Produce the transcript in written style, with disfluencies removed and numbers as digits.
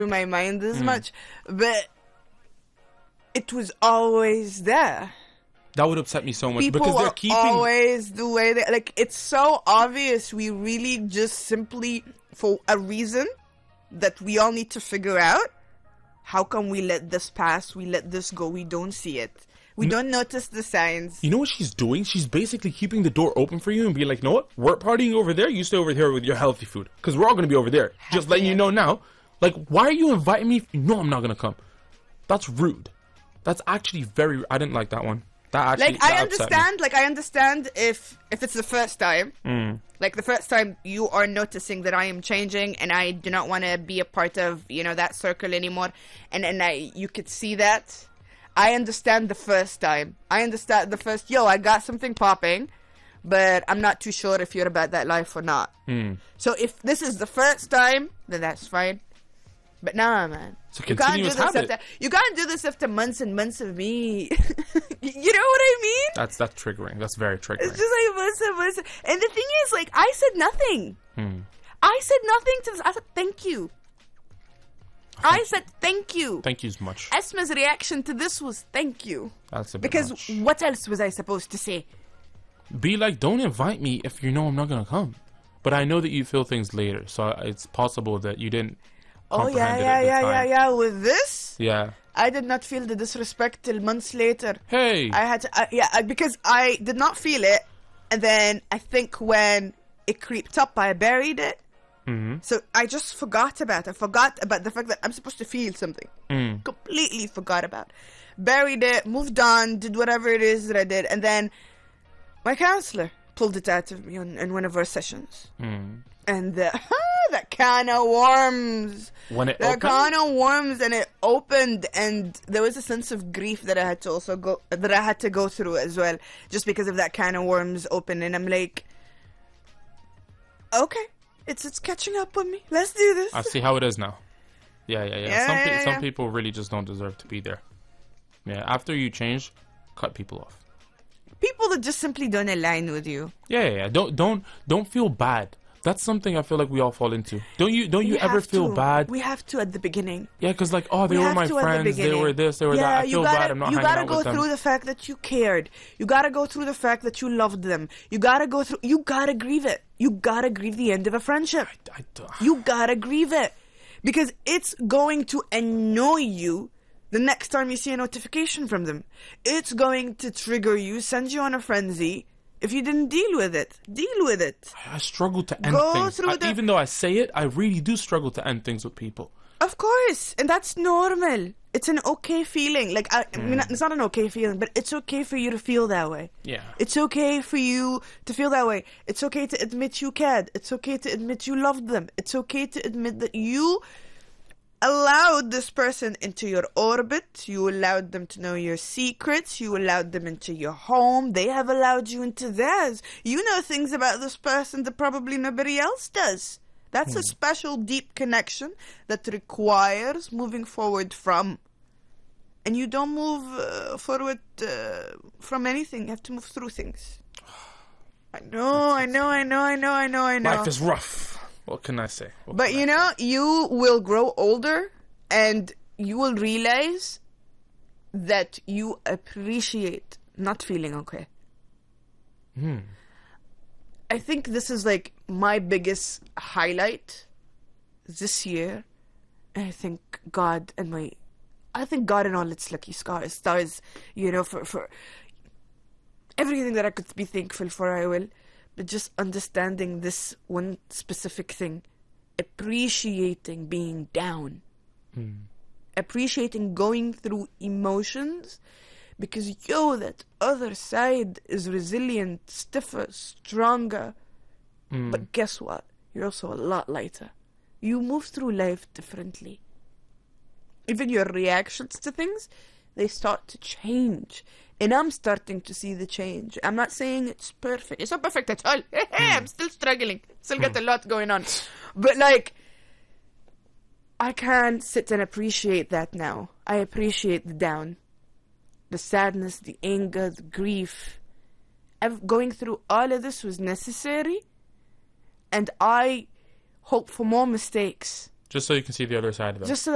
through my mind as much, but it was always there. That would upset me so much People because they're were keeping always the way they like. It's so obvious. We really just simply, for a reason that we all need to figure out, how come we let this pass? We let this go. We don't see it. We don't notice the signs. You know what she's doing? She's basically keeping the door open for you and being like, you know what? We're partying over there. You stay over here with your healthy food. Because we're all going to be over there. Just letting you know now. Like, why are you inviting me if you know I'm not going to come? That's rude. That's actually very... I didn't like that one. That actually... Like, I understand if it's the first time. Like, the first time you are noticing that I am changing and I do not want to be a part of, you know, that circle anymore. And you could see that. I understand the first time. I understand the first, I got something popping, but I'm not too sure if you're about that life or not. So if this is the first time, then that's fine. But nah, man. It's a continuous habit. You can't do this after months and months of me. You know what I mean? That's triggering. That's very triggering. It's just like months and months. And the thing is, like, I said nothing. I said nothing to this. I said, thank you. I said thank you. Thank you as much. Esma's reaction to this was thank you. That's a bit because much. What else was I supposed to say? Be like, don't invite me if you know I'm not gonna come. But I know that you feel things later, so it's possible that you didn't. Oh yeah. With this, I did not feel the disrespect till months later. Hey, I had to, because I did not feel it, and then I think when it creeped up, I buried it. So I just forgot about it. I forgot about the fact that I'm supposed to feel something. Completely forgot about. Buried it, moved on, did whatever it is that I did. And then my counselor pulled it out of me in one of our sessions. And that can of worms. When it opened? That can of worms, and it opened, and there was a sense of grief that I had to go through as well, just because of that can of worms open. And I'm like, okay. It's catching up with me. Let's do this. I see how it is now. Yeah. Some people really just don't deserve to be there. Yeah, after you change, cut people off. People that just simply don't align with you. Yeah. Don't feel bad. That's something I feel like we all fall into. Don't you ever feel bad? We have to at the beginning. Yeah, because like, they were my friends, they were this, they were that. I feel bad. I'm not hanging out with them. You gotta go through the fact that you cared. You gotta go through the fact that you loved them. You gotta grieve it. You gotta grieve the end of a friendship. You gotta grieve it. Because it's going to annoy you the next time you see a notification from them. It's going to trigger you, send you on a frenzy. If you didn't deal with it, deal with it. I struggle to end things. Even though I say it, I really do struggle to end things with people. Of course. And that's normal. It's an okay feeling. Like, I mean, it's not an okay feeling, but it's okay for you to feel that way. Yeah. It's okay for you to feel that way. It's okay to admit you cared. It's okay to admit you loved them. It's okay to admit that you allowed this person into your orbit. You allowed them to know your secrets. You allowed them into your home. They have allowed you into theirs. You know things about this person that probably nobody else does. That's a special, deep connection that requires moving forward from. And you don't move forward from anything. You have to move through things. I know. Life is rough. What can I say? But you know, you will grow older and you will realize that you appreciate not feeling okay. I think this is like my biggest highlight this year. And I thank God and all its lucky stars, you know, for everything that I could be thankful for, I will. But just understanding this one specific thing, appreciating being down, appreciating going through emotions, because that other side is resilient, stiffer, stronger. But guess what? You're also a lot lighter. You move through life differently. Even your reactions to things, they start to change. And I'm starting to see the change. I'm not saying it's perfect. It's not perfect at all. I'm still struggling. Still got a lot going on. But like, I can sit and appreciate that now. I appreciate the down. The sadness, the anger, the grief. Going through all of this was necessary. And I hope for more mistakes. Just so you can see the other side of it. Just so